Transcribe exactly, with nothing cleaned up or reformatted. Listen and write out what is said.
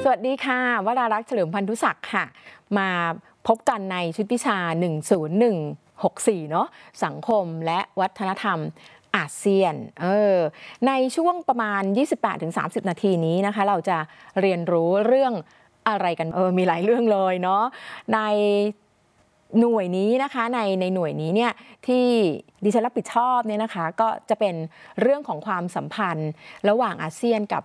วัสดีค่ะวรารักษ์เฉลิมพันธุศักดิ์ค่ะมาพบกันในชุดวิชาหนึ่ง ศูนย์ หนึ่ง หก สี่เนาะสังคมและวัฒนธรรมอาเซียนเออในช่วงประมาณ ยี่สิบแปดถึงสามสิบ นาทีนี้นะคะเราจะเรียนรู้เรื่องอะไรกันเออมีหลายเรื่องเลยเนาะในหน่วยนี้นะคะในในหน่วยนี้เนี่ยที่ดิฉันรับผิดชอบเนี่ยนะคะก็จะเป็นเรื่องของความสัมพันธ์ระหว่างอาเซียนกับ